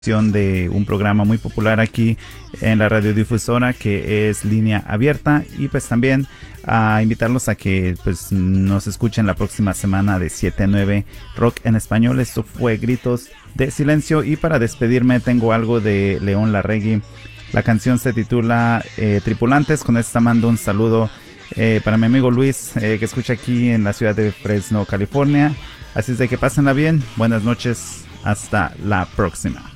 de un programa muy popular aquí en la radiodifusora que es Línea Abierta, y pues también a invitarlos a que pues nos escuchen la próxima semana de 7 a 9 Rock en Español. Esto fue Gritos de Silencio, y para despedirme tengo algo de León Larregui. La canción se titula Tripulantes. Con esta mando un saludo para mi amigo Luis, que escucha aquí en la ciudad de Fresno, California. Así es de que pásenla bien, buenas noches, hasta la próxima.